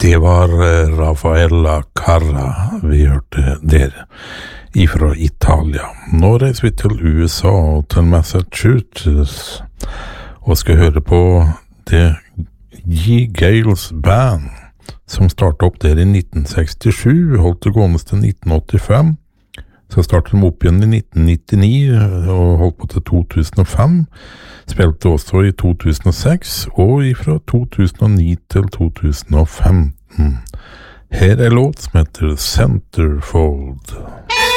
Det var Raffaella Carrà vi hørte der ifra Italia. Nå reiser vi til USA og til Massachusetts og skal høre på The Ye Gales Band som startet opp der i 1967, holdt det gående til 1985. Så startet de opp igjen i 1999 og holdt på til 2005. Spilte også i 2006 og fra 2009 til 2015. Her låt som heter Centerfold.